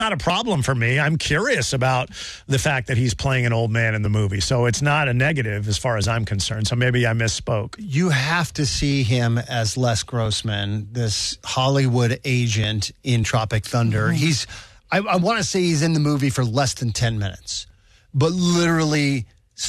not a problem for me. I'm curious about the fact that he's playing an old man in the movie. So it's not a negative as far as I'm concerned. So maybe I misspoke. You have to see him as Les Grossman, this Hollywood agent in Tropic Thunder. Mm-hmm. I want to say he's in the movie for less than 10 minutes, but literally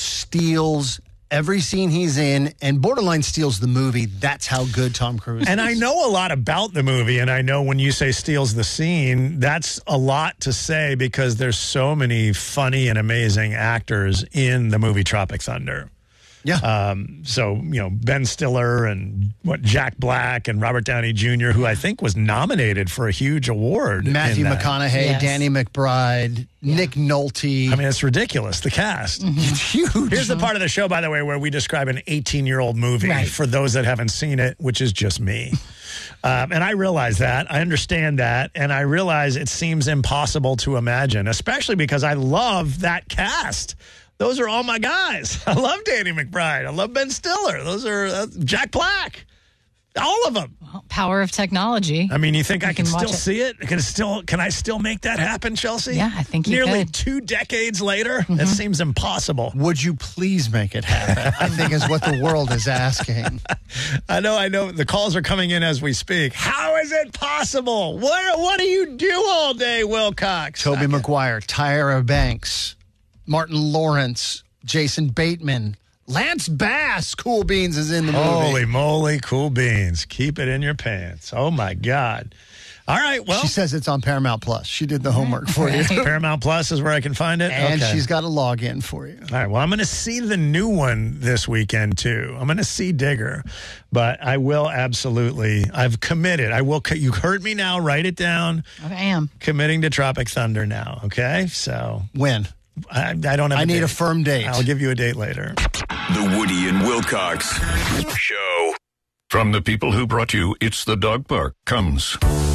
steals every scene he's in and borderline steals the movie. That's how good Tom Cruise is. And I know a lot about the movie, and I know when you say steals the scene, that's a lot to say because there's so many funny and amazing actors in the movie Tropic Thunder. Yeah. So, Ben Stiller and Jack Black and Robert Downey Jr., who I think was nominated for a huge award. Matthew McConaughey, Yes. Danny McBride, Nick Nolte. I mean, it's ridiculous, the cast. It's huge. Here's the part of the show, by the way, where we describe an 18-year-old movie for those that haven't seen it, which is just me. And I realize that. I understand that. And I realize it seems impossible to imagine, especially because I love that cast. Those are all my guys. I love Danny McBride. I love Ben Stiller. Those are Jack Black. All of them. Well, power of technology. I mean, you think I can still watch it. see it? Can I still make that happen, Chelsea? Yeah, I think you Nearly could. 2 decades later? That seems impossible. Would you please make it happen? I think is what the world is asking. I know. The calls are coming in as we speak. How is it possible? What do you do all day, Wilcox? Tobey Maguire, Tyra Banks, Martin Lawrence, Jason Bateman, Lance Bass, Cool Beans is in the movie. Holy moly, Cool Beans. Keep it in your pants. Oh, my God. All right, well. She says it's on Paramount Plus. She did the homework for you. Paramount Plus is where I can find it? And okay. she's got a login for you. All right, well, I'm going to see the new one this weekend, too. I'm going to see Digger, but I will absolutely. I've committed. You heard me now. Write it down. I am. Committing to Tropic Thunder now, okay? So. When? I don't have I need date. a firm date. I'll give you a date later. The Woody and Wilcox Show. From the people who brought you It's the Dog Park comes